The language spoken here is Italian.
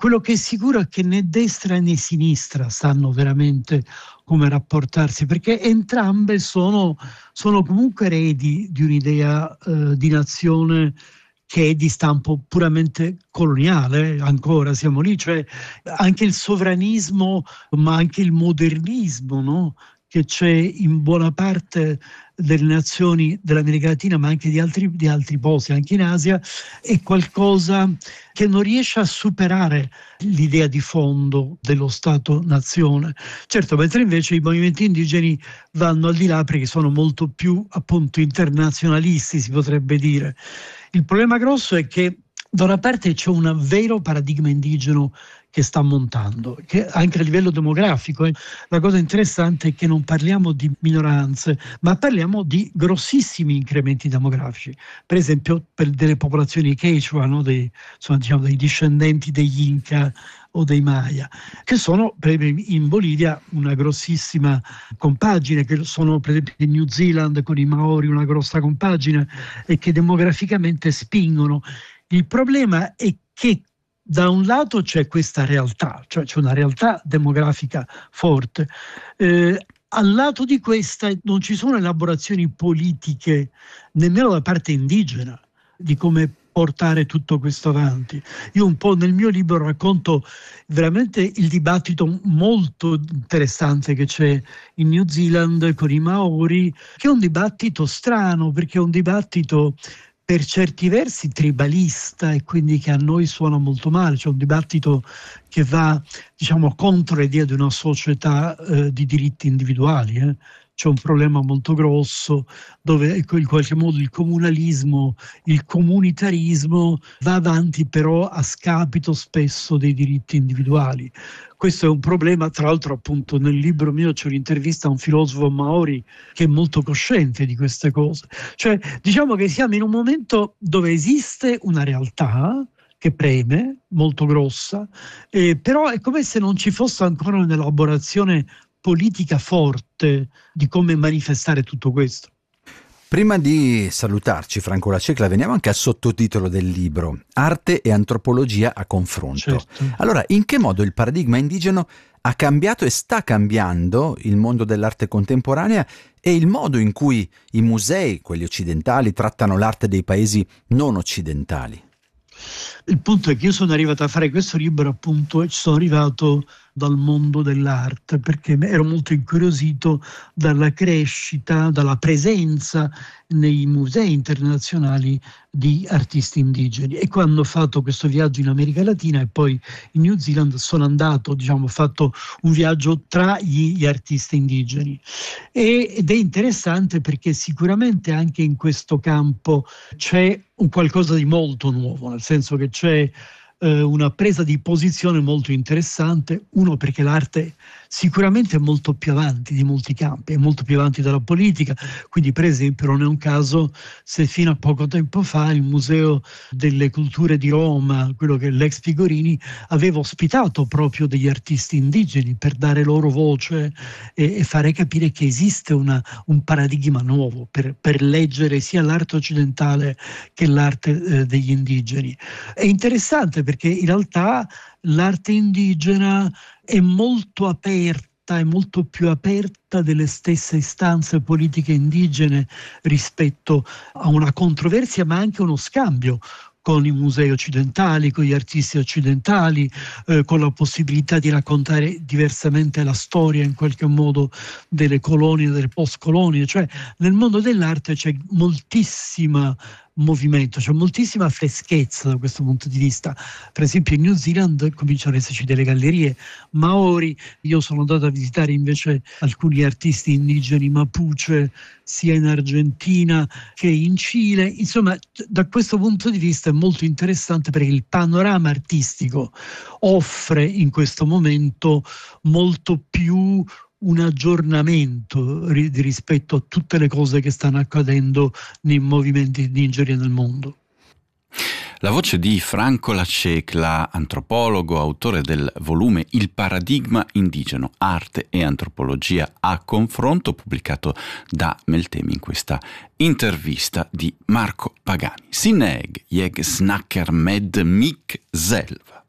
quello che è sicuro è che né destra né sinistra sanno veramente come rapportarsi, perché entrambe sono comunque eredi di un'idea di nazione che è di stampo puramente coloniale, ancora siamo lì, cioè anche il sovranismo, ma anche il modernismo, no? Che c'è in buona parte delle nazioni dell'America Latina, ma anche di altri posti, anche in Asia, è qualcosa che non riesce a superare l'idea di fondo dello Stato-nazione. Certo, mentre invece i movimenti indigeni vanno al di là perché sono molto più, appunto, internazionalisti, si potrebbe dire. Il problema grosso è che da una parte c'è un vero paradigma indigeno che sta montando, che anche a livello demografico. La cosa interessante è che non parliamo di minoranze, ma parliamo di grossissimi incrementi demografici. Per esempio per delle popolazioni Quechua, no? dei discendenti degli Inca o dei Maya, che sono per esempio in Bolivia una grossissima compagine, che sono per esempio in New Zealand con i Maori una grossa compagine e che demograficamente spingono. Il problema è che da un lato c'è questa realtà, cioè c'è una realtà demografica forte. Al lato di questa non ci sono elaborazioni politiche, nemmeno da parte indigena, di come portare tutto questo avanti. Io un po' nel mio libro racconto veramente il dibattito molto interessante che c'è in New Zealand con i Maori, che è un dibattito strano, perché è un dibattito per certi versi tribalista e quindi che a noi suona molto male. C'è un dibattito che va, diciamo, contro l'idea di una società di diritti individuali. C'è un problema molto grosso dove in qualche modo il comunalismo, il comunitarismo va avanti però a scapito spesso dei diritti individuali. Questo è un problema, tra l'altro appunto nel libro mio c'è un'intervista a un filosofo maori che è molto cosciente di queste cose. Cioè diciamo che siamo in un momento dove esiste una realtà che preme, molto grossa, però è come se non ci fosse ancora un'elaborazione politica forte di come manifestare tutto questo. Prima di salutarci, Franco La Cecla, veniamo anche al sottotitolo del libro, Arte e antropologia a confronto. Certo. Allora, in che modo il paradigma indigeno ha cambiato e sta cambiando il mondo dell'arte contemporanea e il modo in cui i musei, quelli occidentali, trattano l'arte dei paesi non occidentali? Il punto è che io sono arrivato a fare questo libro, appunto, e ci sono arrivato dal mondo dell'arte, perché ero molto incuriosito dalla crescita, dalla presenza nei musei internazionali di artisti indigeni. E quando ho fatto questo viaggio in America Latina e poi in New Zealand sono andato, ho fatto un viaggio tra gli artisti indigeni. Ed è interessante perché sicuramente anche in questo campo c'è un qualcosa di molto nuovo, nel senso che c'è una presa di posizione molto interessante. Uno, perché l'arte sicuramente è molto più avanti di molti campi, è molto più avanti dalla politica, quindi per esempio non è un caso se fino a poco tempo fa il Museo delle Culture di Roma, quello che è l'ex Pigorini, aveva ospitato proprio degli artisti indigeni per dare loro voce e fare capire che esiste un paradigma nuovo per leggere sia l'arte occidentale che l'arte degli indigeni. È interessante perché in realtà l'arte indigena è molto aperta, è molto più aperta delle stesse istanze politiche indigene rispetto a una controversia, ma anche uno scambio con i musei occidentali, con gli artisti occidentali, con la possibilità di raccontare diversamente la storia in qualche modo delle colonie, delle post-colonie. Cioè nel mondo dell'arte c'è moltissima movimento, c'è moltissima freschezza da questo punto di vista. Per esempio in New Zealand cominciano ad esserci delle gallerie maori. Io sono andato a visitare invece alcuni artisti indigeni Mapuche sia in Argentina che in Cile. Insomma, da questo punto di vista è molto interessante perché il panorama artistico offre in questo momento molto più un aggiornamento rispetto a tutte le cose che stanno accadendo nei movimenti indigeni nel mondo. La voce di Franco La Cecla, antropologo, autore del volume Il paradigma indigeno, arte e antropologia a confronto, pubblicato da Meltemi in questa intervista di Marco Pagani. Sineg, jeg snakker med mig selv.